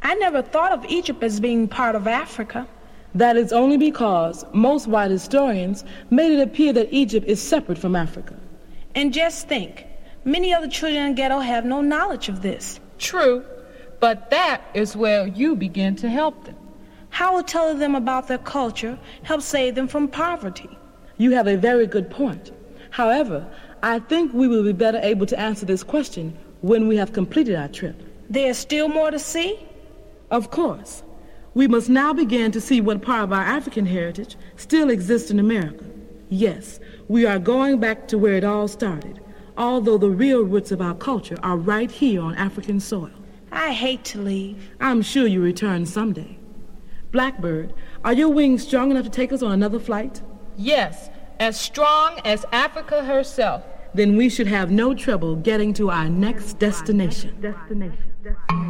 I never thought of Egypt as being part of Africa. That is only because most white historians made it appear that Egypt is separate from Africa. And just think, many of the children in the ghetto have no knowledge of this. True, but that is where you begin to help them. How will telling them about their culture help save them from poverty? You have a very good point. However, I think we will be better able to answer this question when we have completed our trip. There's still more to see? Of course. We must now begin to see what part of our African heritage still exists in America. Yes, we are going back to where it all started, although the real roots of our culture are right here on African soil. I hate to leave. I'm sure you return someday. Blackbird, are your wings strong enough to take us on another flight? Yes, as strong as Africa herself. Then we should have no trouble getting to our next destination.